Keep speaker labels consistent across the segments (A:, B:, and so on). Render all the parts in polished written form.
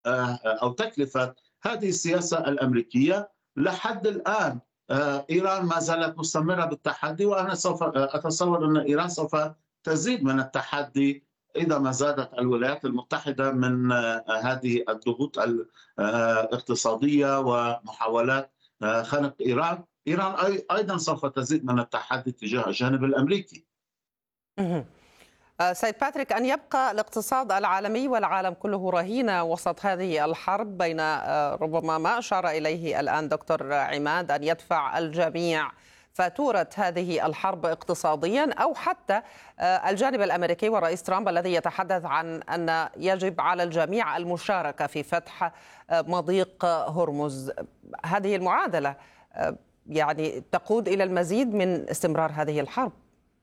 A: أو تكلفة هذه السياسة الأمريكية. لحد الآن إيران ما زالت مستمرة بالتحدي، وأنا سوف أتصور أن إيران سوف تزيد من التحدي إذا ما زادت الولايات المتحدة من هذه الضغوط الاقتصادية ومحاولات خنق إيران. إيران أيضا سوف تزيد من التحدي تجاه الجانب الأمريكي.
B: مهم. سيد باتريك، أن يبقى الاقتصاد العالمي والعالم كله رهينة وسط هذه الحرب بين ربما ما أشار إليه الآن دكتور عماد، أن يدفع الجميع فاتورة هذه الحرب اقتصاديا، أو حتى الجانب الأمريكي والرئيس ترامب الذي يتحدث عن أن يجب على الجميع المشاركة في فتح مضيق هرمز. هذه المعادلة يعني تقود إلى المزيد من استمرار هذه الحرب.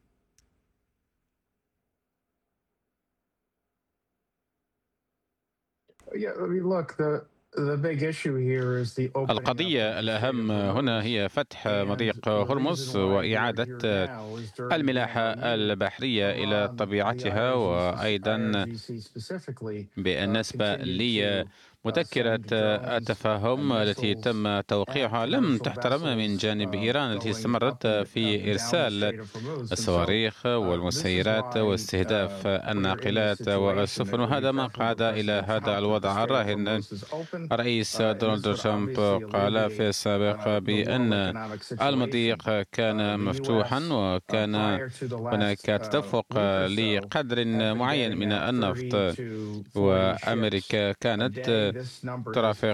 C: القضية الأهم هنا هي فتح مضيق هرمز وإعادة الملاحة البحرية إلى طبيعتها، وأيضا بالنسبة لي مذكرة التفاهم التي تم توقيعها لم تحترم من جانب إيران، التي استمرت في إرسال الصواريخ والمسيرات واستهداف الناقلات والسفن، وهذا ما قاد إلى هذا الوضع الراهن. الرئيس دونالد ترامب قال في السابق بأن المضيق كان مفتوحا وكان هناك تدفق لقدر معين من النفط، وأمريكا كانت ترافق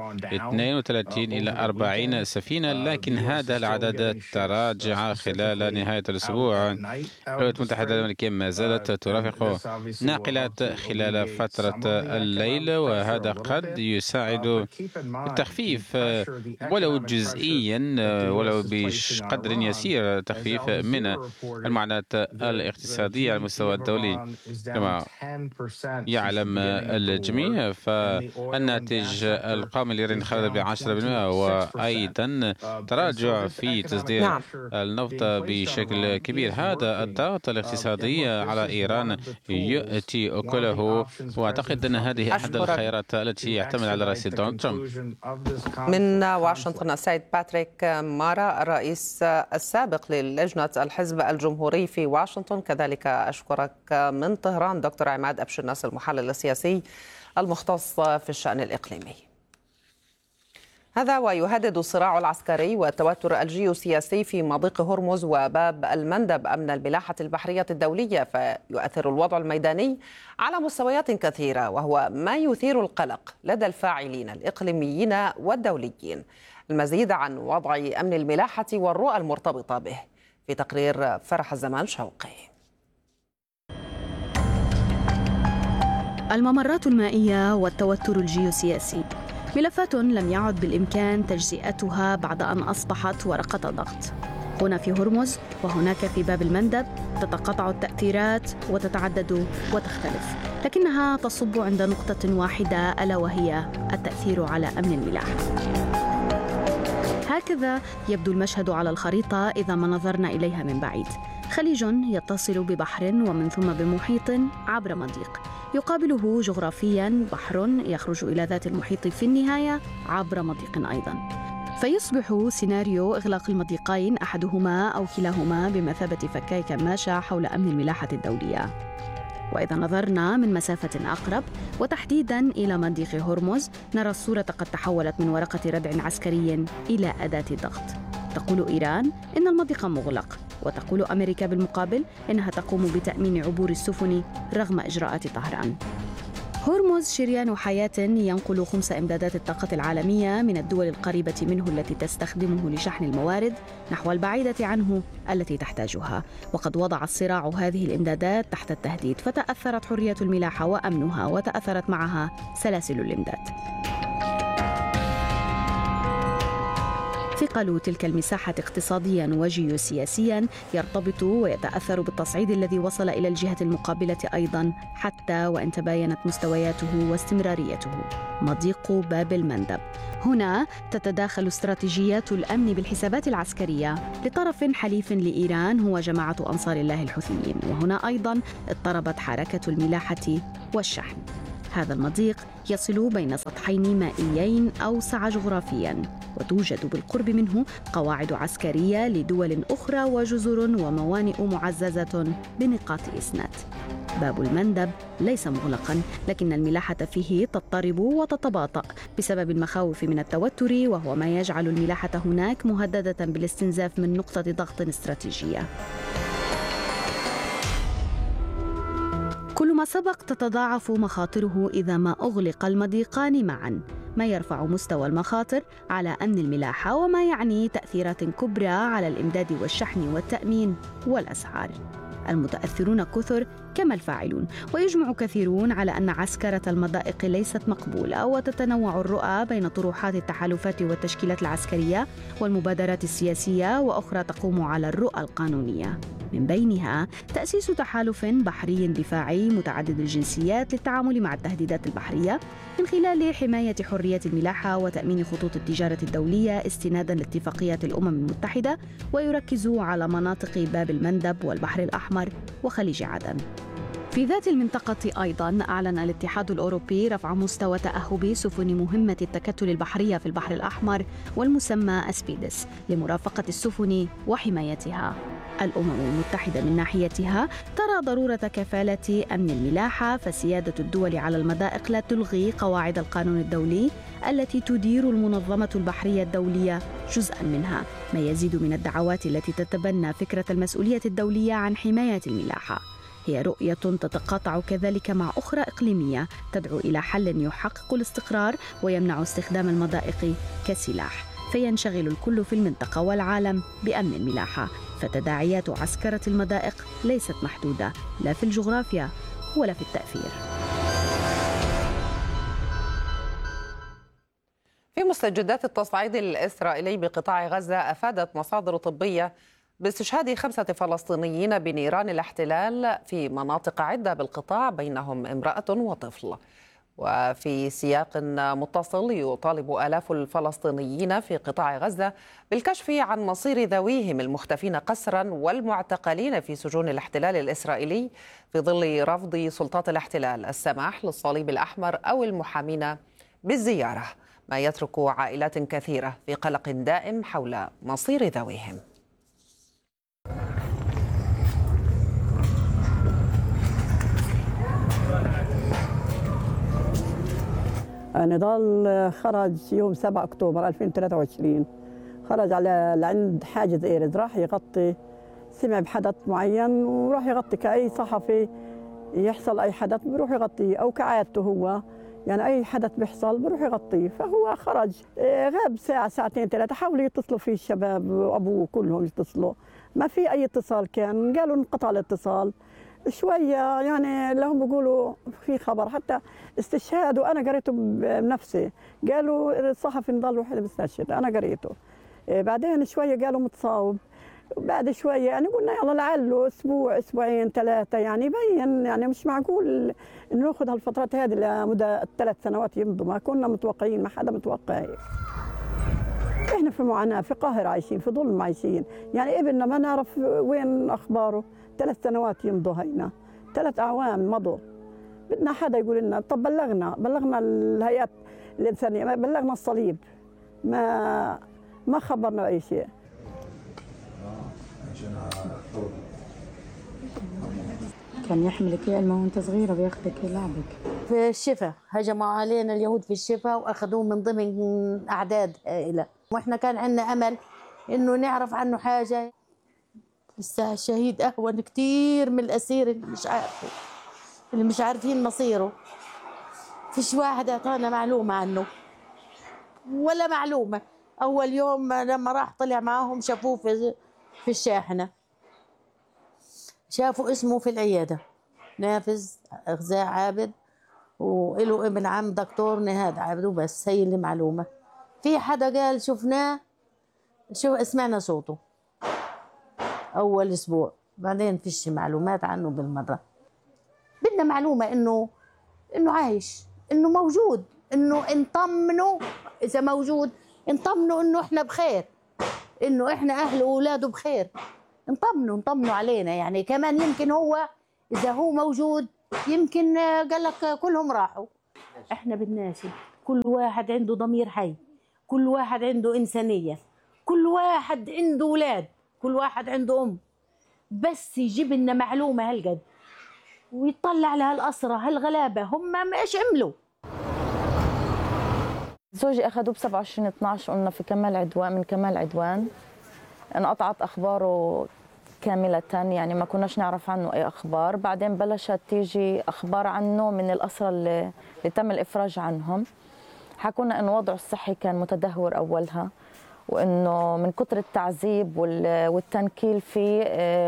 C: 32 إلى 40 سفينة، لكن هذا العدد تراجع خلال نهاية الأسبوع. الولايات المتحدة الأمريكية ما زالت ترافق ناقلات خلال فترة الليل، وهذا قد يساعد بالتخفيف ولو جزئيا ولو بقدر يسير تخفيف من المعاناة الاقتصادية على المستوى الدولي. كما يعلم الجميع فالناتج القومي الإيراني خلد ب10%، وأيضا تراجع في تصدير النفط بشكل كبير. هذا الضغط الاقتصادي على إيران يأتي أكله، وأعتقد أن هذه أحد الخيارات التي يعتمد على رئيس دونالد ترامب.
B: من واشنطن السيد باتريك مارا، الرئيس السابق للجنة الحزب الجمهوري في واشنطن. كذلك أشكرك من طهران دكتور عماد أبشر ناصر، المحلل السياسي المختص في الشأن الإقليمي. هذا ويهدد الصراع العسكري والتوتر الجيوسياسي في مضيق هرمز وباب المندب أمن الملاحة البحرية الدولية، فيؤثر الوضع الميداني على مستويات كثيرة، وهو ما يثير القلق لدى الفاعلين الإقليميين والدوليين. المزيد عن وضع أمن الملاحة والرؤى المرتبطة به في تقرير فرح الزمان شوقي.
D: الممرات المائية والتوتر الجيوسياسي ملفات لم يعد بالإمكان تجزئتها بعد أن أصبحت ورقة ضغط. هنا في هرمز وهناك في باب المندب تتقاطع التأثيرات وتتعدد وتختلف، لكنها تصب عند نقطة واحدة، ألا وهي التأثير على أمن الملاحة. هكذا يبدو المشهد على الخريطة إذا ما نظرنا إليها من بعيد. خليج يتصل ببحر ومن ثم بمحيط عبر مضيق، يقابله جغرافياً بحر يخرج إلى ذات المحيط في النهاية عبر مضيق أيضاً. فيصبح سيناريو إغلاق المضيقين أحدهما أو كلاهما بمثابة فكاي كماشة حول أمن الملاحة الدولية. وإذا نظرنا من مسافة أقرب وتحديداً إلى مضيق هرمز، نرى الصورة قد تحولت من ورقة ردع عسكري إلى أداة ضغط. تقول إيران إن المضيق مغلق، وتقول أمريكا بالمقابل إنها تقوم بتأمين عبور السفن رغم إجراءات طهران. هرمز شريان حياة ينقل خمس إمدادات الطاقة العالمية من الدول القريبة منه التي تستخدمه لشحن الموارد نحو البعيدة عنه التي تحتاجها، وقد وضع الصراع هذه الإمدادات تحت التهديد، فتأثرت حرية الملاحة وأمنها، وتأثرت معها سلاسل الإمداد. ثقل تلك المساحة اقتصادياً وجيوسياسياً يرتبط ويتأثر بالتصعيد الذي وصل إلى الجهة المقابلة أيضاً، حتى وإن تباينت مستوياته واستمراريته. مضيق باب المندب. هنا تتداخل استراتيجيات الأمن بالحسابات العسكرية لطرف حليف لإيران هو جماعة أنصار الله الحوثيين، وهنا أيضاً اضطربت حركة الملاحة والشحن. هذا المضيق يصل بين سطحين مائيين أوسع جغرافياً، وتوجد بالقرب منه قواعد عسكرية لدول أخرى وجزر وموانئ معززة بنقاط إسناد. باب المندب ليس مغلقاً، لكن الملاحة فيه تضطرب وتتباطأ بسبب المخاوف من التوتر، وهو ما يجعل الملاحة هناك مهددة بالاستنزاف من نقطة ضغط استراتيجية. كل ما سبق تتضاعف مخاطره إذا ما أغلق المضيقان معاً، ما يرفع مستوى المخاطر على أمن الملاحة، وما يعني تأثيرات كبرى على الإمداد والشحن والتأمين والأسعار. المتأثرون كثر كما الفاعلون، ويجمع كثيرون على أن عسكرة المضائق ليست مقبولة، وتتنوع الرؤى بين طروحات التحالفات والتشكيلات العسكرية والمبادرات السياسية، وأخرى تقوم على الرؤى القانونية، من بينها تأسيس تحالف بحري دفاعي متعدد الجنسيات للتعامل مع التهديدات البحرية من خلال حماية حرية الملاحة وتأمين خطوط التجارة الدولية استناداً لاتفاقيات الأمم المتحدة، ويركز على مناطق باب المندب والبحر الأحمر وخليج عدن. في ذات المنطقة أيضاً أعلن الاتحاد الأوروبي رفع مستوى تأهب سفن مهمة التكتل البحرية في البحر الأحمر والمسمى أسبيدس لمرافقة السفن وحمايتها. الأمم المتحدة من ناحيتها ترى ضرورة كفالة أمن الملاحة، فسيادة الدول على المضائق لا تلغي قواعد القانون الدولي التي تدير المنظمة البحرية الدولية جزءاً منها، ما يزيد من الدعوات التي تتبنى فكرة المسؤولية الدولية عن حماية الملاحة. هي رؤية تتقاطع كذلك مع أخرى إقليمية تدعو إلى حل يحقق الاستقرار ويمنع استخدام المضائق كسلاح، فينشغل الكل في المنطقة والعالم بأمن الملاحة. فتداعيات عسكرة المضائق ليست محدودة لا في الجغرافيا ولا في التأثير.
B: في مستجدات التصعيد الإسرائيلي بقطاع غزة، أفادت مصادر طبية باستشهاد 5 فلسطينيين بنيران الاحتلال في مناطق عدة بالقطاع، بينهم امرأة وطفل. وفي سياق متصل يطالب آلاف الفلسطينيين في قطاع غزة بالكشف عن مصير ذويهم المختفين قسرا والمعتقلين في سجون الاحتلال الإسرائيلي، في ظل رفض سلطات الاحتلال السماح للصليب الأحمر أو المحامين بالزيارة، ما يترك عائلات كثيرة في قلق دائم حول مصير ذويهم.
E: نضال خرج يوم 7 أكتوبر 2023، خرج على لعند حاجز إيرز، راح يغطي، سمع بحدث معين وراح يغطي كأي صحفي يحصل أي حدث بروح يغطيه، أو كعادته هو يعني أي حدث بيحصل بروح يغطيه. فهو خرج غاب ساعة ساعتين 3، حاولوا يتصلوا فيه الشباب وأبوه كلهم يتصلوا، ما في أي اتصال، كان قالوا انقطع الاتصال شوية، يعني لهم بيقولوا في خبر حتى استشهاد، وأنا قريته بنفسي، قالوا الصحفي نضال وحده بيستشهد، أنا قريته. بعدين شوية قالوا متصاوب، بعد شوية يعني قلنا يلا لعله أسبوع أسبوعين 3، يعني يبين، يعني مش معقول إنه ناخذ هالفترات هذه لمدة 3 سنوات يمضوا، ما كنا متوقعين، ما حدا متوقع. إحنا في معاناة، في قاهرة عايشين، في ظلم عايشين، يعني ابننا ما نعرف وين أخباره، 3 سنوات يمضوا هينا، 3 أعوام مضوا. بدنا حدا يقول لنا، طب بلغنا الهيئات الإنسانية، بلغنا الصليب، ما خبرنا أي شيء.
F: كان يحملك علمه وانت صغيرة وياخذك يلعبك.
G: في الشفا هجموا علينا اليهود في الشفا واخذوه من ضمن اعداد هائله، واحنا كان عندنا امل انه نعرف عنه حاجه. لسه الشهيد اهون كثير من الاسير اللي مش عارفين مصيره. فيش واحد اعطانا معلومه عنه ولا معلومه. اول يوم لما راح طلع معاهم شافوه في الشاحنه، شافوا اسمه في العياده، نافذ غزاء عابد، وله ابن عم دكتور نهاد عابد، وبس هي اللي معلومه. في حدا قال شفناه، سمعنا صوته اول اسبوع، بعدين فيش معلومات عنه بالمره. بدنا معلومه انه عايش، انه موجود، انه نطمنه اذا موجود، نطمنه انه احنا بخير، انه احنا اهله واولاده بخير، نطمنوا علينا. يعني كمان يمكن هو اذا هو موجود يمكن قال لك كلهم راحوا، احنا بنناشد كل واحد عنده ضمير حي، كل واحد عنده إنسانية، كل واحد عنده أولاد، كل واحد عنده أم، بس يجيب لنا معلومة هالقد ويطلع على هالأسرة هالغلابة هم ما إيش عملوا.
H: زوجي أخذوه ب27/12 قلنا في كمال عدوان، من كمال عدوان انقطعت أخباره كاملة، يعني ما كناش نعرف عنه أي أخبار. بعدين بلشت تيجي أخبار عنه من الأسرى اللي تم الإفراج عنهم. حكونا إنه وضعه الصحي كان متدهور أولها، وإنه من كتر التعذيب والتنكيل فيه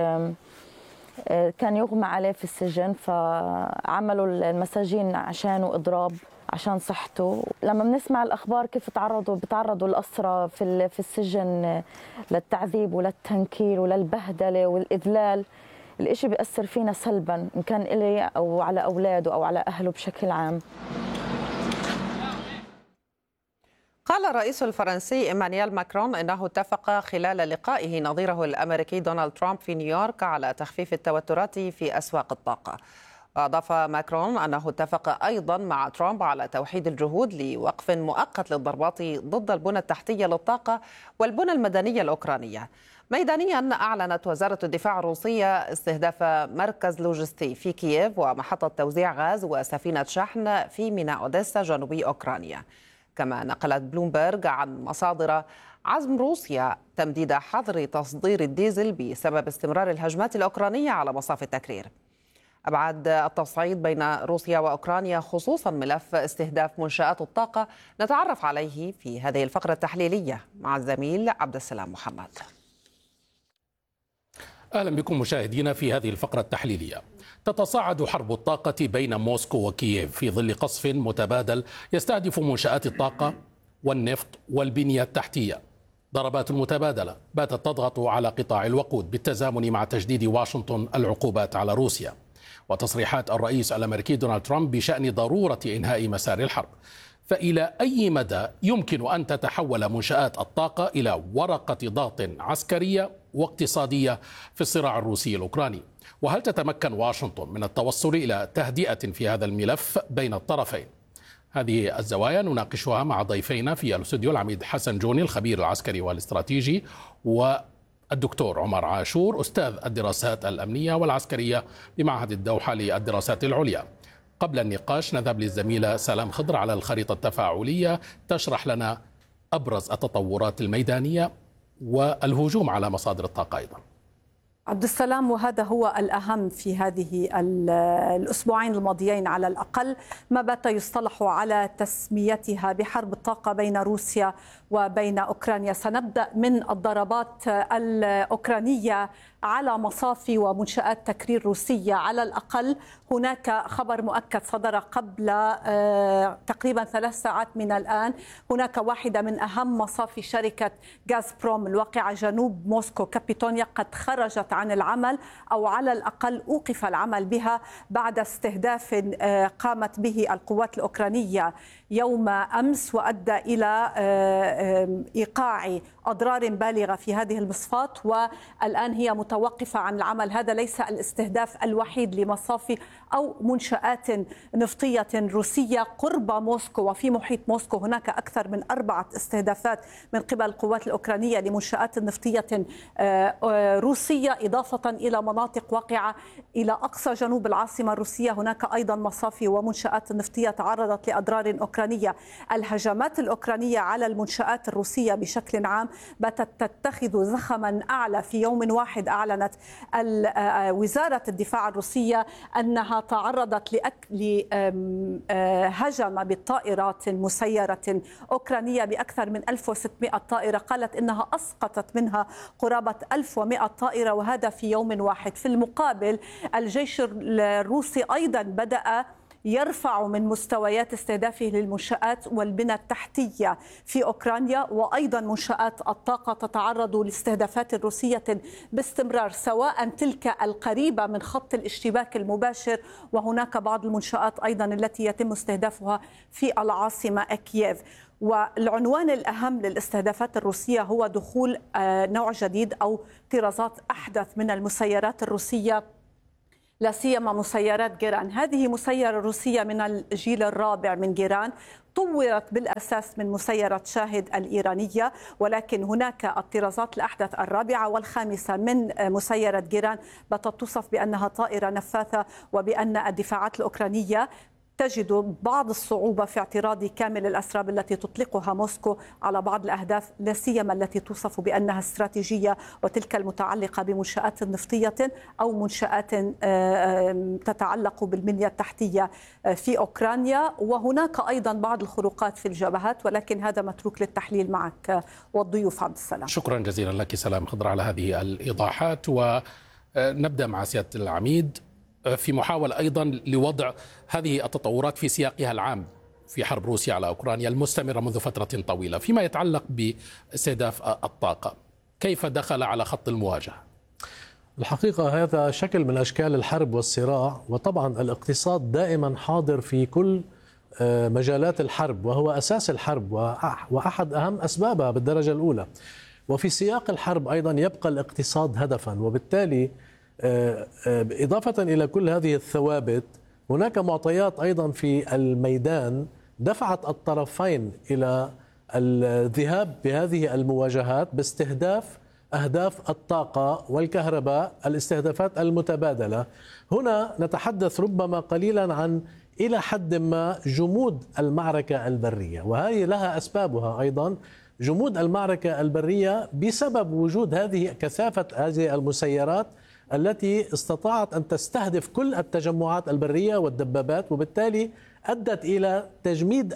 H: كان يغمى عليه في السجن، فعملوا المساجين عشانه إضراب عشان صحته. لما بنسمع الأخبار كيف بتعرضوا الأسرى في السجن للتعذيب وللتنكيل وللبهدلة والإذلال، الإشي بيأثر فينا سلبا، إن كان إلي أو على أولاده أو على أهله بشكل عام.
B: قال الرئيس الفرنسي إيمانويل ماكرون إنه اتفق خلال لقائه نظيره الأمريكي دونالد ترامب في نيويورك على تخفيف التوترات في أسواق الطاقة. وأضاف ماكرون أنه اتفق أيضا مع ترامب على توحيد الجهود لوقف مؤقت للضربات ضد البنى التحتية للطاقة والبنى المدنية الأوكرانية. ميدانيا، أعلنت وزارة الدفاع الروسية استهداف مركز لوجستي في كييف ومحطة توزيع غاز وسفينة شحن في ميناء أوديسا جنوبي أوكرانيا. كما نقلت بلومبرغ عن مصادر عزم روسيا تمديد حظر تصدير الديزل بسبب استمرار الهجمات الأوكرانية على مصافي التكرير. أبعد التصعيد بين روسيا وأوكرانيا خصوصا ملف استهداف منشآت الطاقة نتعرف عليه في هذه الفقرة التحليلية مع الزميل عبد السلام محمد.
I: أهلا بكم مشاهدينا في هذه الفقرة التحليلية. تتصاعد حرب الطاقة بين موسكو وكييف في ظل قصف متبادل يستهدف منشآت الطاقة والنفط والبنية التحتية. ضربات متبادلة باتت تضغط على قطاع الوقود بالتزامن مع تجديد واشنطن العقوبات على روسيا، وتصريحات الرئيس الأمريكي دونالد ترامب بشأن ضرورة إنهاء مسار الحرب. فإلى أي مدى يمكن أن تتحول منشآت الطاقة إلى ورقة ضغط عسكرية واقتصادية في الصراع الروسي الأوكراني؟ وهل تتمكن واشنطن من التوصل إلى تهدئة في هذا الملف بين الطرفين؟ هذه الزوايا نناقشها مع ضيفينا في الاستوديو، العميد حسن جوني الخبير العسكري والاستراتيجي، والدكتور عمر عاشور أستاذ الدراسات الأمنية والعسكرية بمعهد الدوحة للدراسات العليا. قبل النقاش نذهب للزميلة سلام خضر على الخريطة التفاعلية تشرح لنا أبرز التطورات الميدانية والهجوم على مصادر الطاقة أيضا.
J: عبد السلام، وهذا هو الأهم في هذه الأسبوعين الماضيين على الأقل، ما بات يصطلح على تسميتها بحرب الطاقة بين روسيا وبين أوكرانيا. سنبدأ من الضربات الأوكرانية على مصافي ومنشآت تكرير روسية. على الأقل هناك خبر مؤكد صدر قبل تقريبا 3 ساعات من الآن. هناك واحدة من أهم مصافي شركة غازبروم الواقعة جنوب موسكو كابيتونيا قد خرجت عن العمل، أو على الأقل أوقف العمل بها بعد استهداف قامت به القوات الأوكرانية يوم أمس، وأدى إلى إيقاع أضرار بالغة في هذه المصفات، والآن هي متوقفة عن العمل. هذا ليس الاستهداف الوحيد لمصافي أو منشآت نفطية روسية قرب موسكو وفي محيط موسكو. هناك أكثر من 4 استهدافات من قبل القوات الأوكرانية لمنشآت نفطية روسية، إضافة إلى مناطق واقعة إلى أقصى جنوب العاصمة الروسية. هناك أيضا مصافي ومنشآت نفطية تعرضت لأضرار أوكرانية. الهجمات الأوكرانية على المنشآت الروسية بشكل عام باتت تتخذ زخما أعلى. في يوم واحد أعلنت وزارة الدفاع الروسية أنها تعرضت لهجم بالطائرات مسيرة أوكرانية بأكثر من 1600 طائرة. قالت إنها أسقطت منها قرابة 1100 طائرة، وهذا في يوم واحد. في المقابل الجيش الروسي أيضا بدأ يرفع من مستويات استهدافه للمنشآت والبنى التحتية في أوكرانيا، وأيضا منشآت الطاقة تتعرض لاستهدافات روسية باستمرار، سواء تلك القريبة من خط الاشتباك المباشر، وهناك بعض المنشآت أيضا التي يتم استهدافها في العاصمة كييف. والعنوان الأهم للاستهدافات الروسية هو دخول نوع جديد أو طرازات أحدث من المسيرات الروسية لا سيما مسيرات جيران. هذه مسيرة روسية من الجيل الرابع من جيران، طورت بالأساس من مسيرة شاهد الإيرانية، ولكن هناك الطرازات الأحدث الرابعة والخامسة من مسيرة جيران باتت توصف بأنها طائرة نفاثة، وبأن الدفاعات الأوكرانية تجد بعض الصعوبة في اعتراض كامل الأسراب التي تطلقها موسكو على بعض الأهداف، لا سيما التي توصف بأنها استراتيجية، وتلك المتعلقة بمنشآت نفطية أو منشآت تتعلق بالبنية التحتية في أوكرانيا. وهناك أيضا بعض الخروقات في الجبهات، ولكن هذا متروك للتحليل معك والضيوف. عبد السلام،
I: شكرا جزيلا لك سلام خضر على هذه الإيضاحات. ونبدأ مع سيادة العميد في محاولة أيضا لوضع هذه التطورات في سياقها العام في حرب روسيا على أوكرانيا المستمرة منذ فترة طويلة، فيما يتعلق باستهداف الطاقة، كيف دخل على خط المواجهة؟
K: الحقيقة هذا شكل من أشكال الحرب والصراع، وطبعا الاقتصاد دائما حاضر في كل مجالات الحرب، وهو أساس الحرب وأحد أهم أسبابها بالدرجة الأولى. وفي سياق الحرب أيضا يبقى الاقتصاد هدفا، وبالتالي إضافة إلى كل هذه الثوابت هناك معطيات أيضا في الميدان دفعت الطرفين إلى الذهاب بهذه المواجهات باستهداف أهداف الطاقة والكهرباء، الاستهدافات المتبادلة. هنا نتحدث ربما قليلا عن إلى حد ما جمود المعركة البرية، وهذه لها أسبابها أيضا. جمود المعركة البرية بسبب وجود كثافة هذه المسيرات التي استطاعت أن تستهدف كل التجمعات البرية والدبابات، وبالتالي أدت إلى تجميد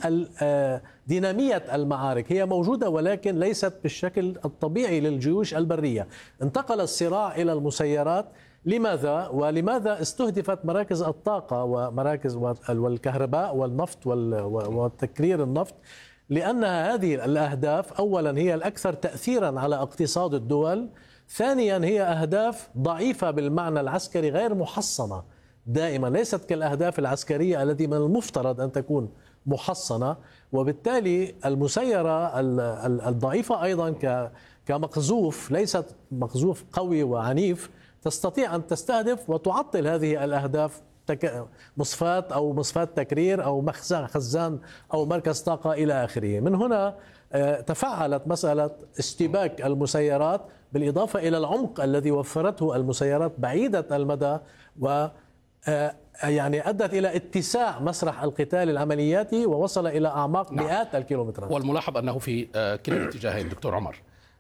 K: دينامية المعارك. هي موجودة ولكن ليست بالشكل الطبيعي للجيوش البرية. انتقل الصراع إلى المسيرات. لماذا؟ ولماذا استهدفت مراكز الطاقة ومراكز والكهرباء والنفط وتكرير النفط؟ لأن هذه الأهداف أولا هي الأكثر تأثيرا على اقتصاد الدول، ثانيا هي أهداف ضعيفة بالمعنى العسكري، غير محصنة دائما، ليست كالأهداف العسكرية التي من المفترض أن تكون محصنة. وبالتالي المسيرة الضعيفة أيضا كمقذوف، ليست مقذوف قوي وعنيف، تستطيع أن تستهدف وتعطل هذه الأهداف، مصفات أو مصفات تكرير أو خزان أو مركز طاقة إلى آخره. من هنا تفعلت مسألة اشتباك المسيرات، بالإضافة إلى العمق الذي وفرته المسيرات بعيدة المدى، و يعني أدت إلى اتساع مسرح القتال العملياتي ووصل إلى أعماق مئات الكيلومترات.
I: والملاحظ أنه في كلا الاتجاهين. دكتور عمر،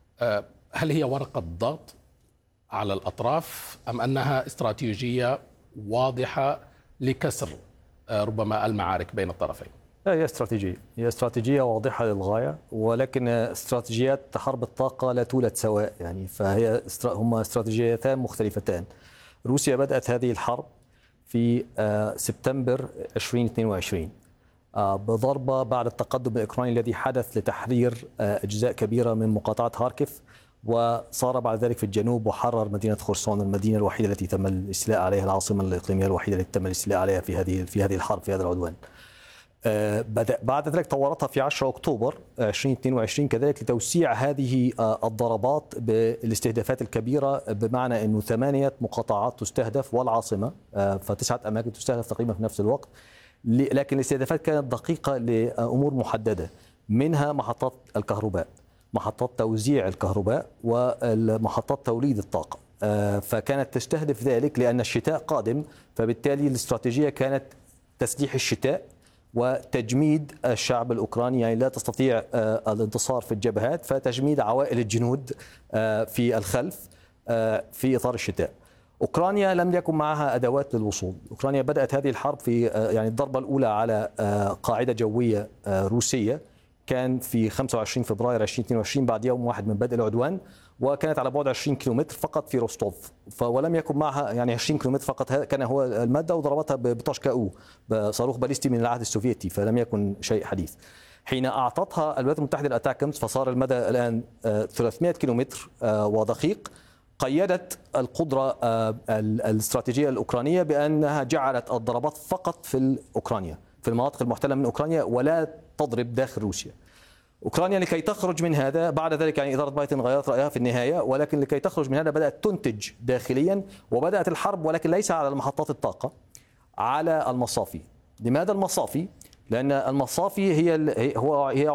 I: هل هي ورقة ضغط على الأطراف أم أنها استراتيجية واضحة لكسر ربما المعارك بين الطرفين؟
L: هي استراتيجية واضحة للغاية، ولكن استراتيجيات حرب الطاقة لا تولد سواء، يعني هما استراتيجيتان مختلفتان. روسيا بدأت هذه الحرب في سبتمبر 2022 بضربة بعد التقدم الأوكراني الذي حدث لتحرير أجزاء كبيرة من مقاطعة هاركيف، وصار بعد ذلك في الجنوب وحرر مدينة خرسون، المدينة الوحيدة التي تم الاستيلاء عليها، العاصمة الإقليمية الوحيدة التي تم الاستيلاء عليها في هذه الحرب، في هذا العدوان. بعد ذلك طورتها في 10 أكتوبر 2022 كذلك لتوسيع هذه الضربات بالاستهدافات الكبيرة، بمعنى أنه 8 مقاطعات تستهدف والعاصمة، ف9 أماكن تستهدف تقريبا في نفس الوقت. لكن الاستهدافات كانت دقيقة لأمور محددة، منها محطات الكهرباء، محطات توزيع الكهرباء، ومحطات توليد الطاقة. فكانت تستهدف ذلك لأن الشتاء قادم، فبالتالي الاستراتيجية كانت تسليح الشتاء وتجميد الشعب الأوكراني، يعني لا تستطيع الانتصار في الجبهات، فتجميد عوائل الجنود في الخلف في إطار الشتاء. أوكرانيا لم يكن معها أدوات للوصول. أوكرانيا بدأت هذه الحرب في يعني الضربة الأولى على قاعدة جوية روسية كان في 25 فبراير 2022 بعد يوم واحد من بدء العدوان، وكانت على بعد 20 كيلومتر فقط في روستوف، ولم يكن معها يعني 20 كيلومتر فقط كان هو المادة، وضربتها بطشكاو بصاروخ باليستي من العهد السوفيتي، فلم يكن شيء حديث. حين أعطتها الولايات المتحدة الأتاكمز فصار المدى الآن 300 كيلومتر ودقيق. قيدت القدرة الاستراتيجية الأوكرانية بأنها جعلت الضربات فقط في أوكرانيا، في المناطق المحتلة من أوكرانيا، ولا تضرب داخل روسيا. أوكرانيا لكي تخرج من هذا بعد ذلك، يعني إدارة بايدن غيرت رأيها في النهاية، ولكن لكي تخرج من هذا بدأت تنتج داخليا، وبدأت الحرب ولكن ليس على محطات الطاقة، على المصافي. لماذا المصافي؟ لأن المصافي هي